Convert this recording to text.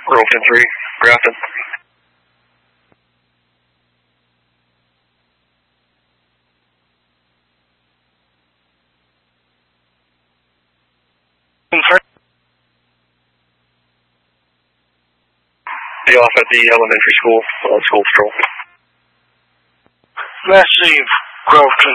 Burlington 3, Grafton. Be off at the elementary school, school stroll. Massive Grafton